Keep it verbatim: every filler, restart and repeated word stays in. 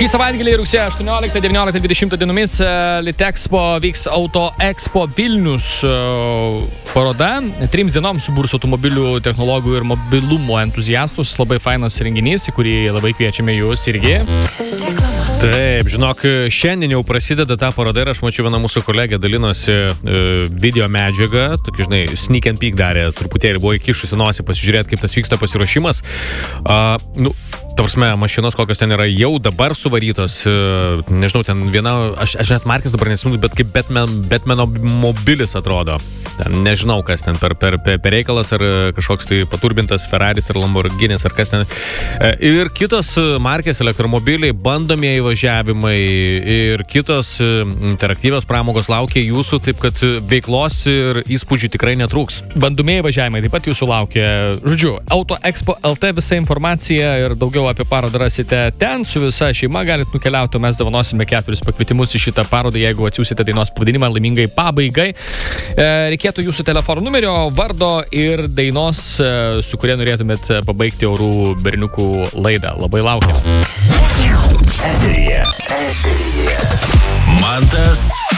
Šį savaitgalį rugsėjo aštuonioliktą, devynioliktą, dvidešimtą dienomis Litexpo vyks Auto Expo Vilnius paroda. Trims dienoms suburs automobilių technologijų ir mobilumo entuziastus. Labai fainas renginys, į kurį labai kviečiame jūs irgi. Taip, žinok, šiandien jau prasideda ta paroda ir aš mačiau vieną mūsų kolegę dalinosi e, video medžiagą, tokį, žinai, sneak and peek darė, truputėlį buvo įkišusi nosį pasižiūrėti, kaip tas vyksta pasiruošimas. A, nu, ta prasme, mašinos kokios ten yra jau dabar suvarytos, e, nežinau, ten viena, aš, aš net markės dabar nesimenu, bet kaip Batman, Batmano mobilis atrodo. Ten nežinau, kas ten per, per, per, per reikalas, ar kažkoks tai paturbintas Ferraris ar Lamborghinis, ar kas ten. E, ir kitos markės elektromobiliai, bandomieji važiavimai ir kitos interaktyvios pramogos laukia jūsų, taip kad veiklos ir įspūdžių tikrai netrūks. Bandomieji važiavimai taip pat jūsų laukia. Žodžiu, Auto Expo L T visa informacija ir daugiau apie parodą rasite ten. Su visa šeima galite nukeliauti, mes dovanosime keturis pakvietimus į šitą parodą, jeigu atsiūsite dainos pavadinimą laimingai pabaigai. E, reikėtų jūsų telefono numerio, vardo ir dainos, e, su kuria norėtumėt pabaigti Orų berniukų laidą. Labai laukiam. Eteryje. Eteryje. Mantas